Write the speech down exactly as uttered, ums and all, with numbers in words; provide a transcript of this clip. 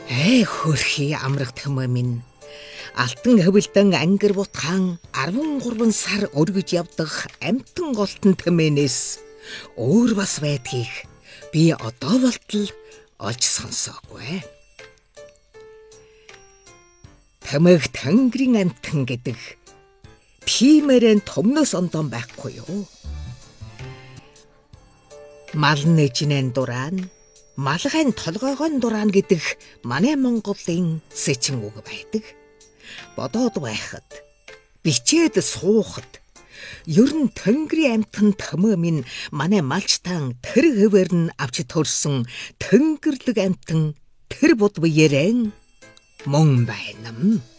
Эй хөрхи амрах төмөө минь. Алтан хөвөлдөн ангир бутхан арван гурван сар өргөж явдах амтан голтон төмөнөөс өөр бас байдгийг би одоо болтол олж сонсоогүй. Тамиг Тэнгэрийн амтан гэдэг тиймэрэн томноос ондон байхгүй юу? Мал нэжнэн дурaan, малгайн толгойгон дурaan гэдэг манай Монголын сэчин үг байдаг. Бодоод байхад, бичээд суухад, ер нь Тэнгэрийн амтан төмөө минь манай малчтан тэр хэвээр нь авч төрсөн Тэнгэрлэг амтан тэр бод биеэрэн мөн байна.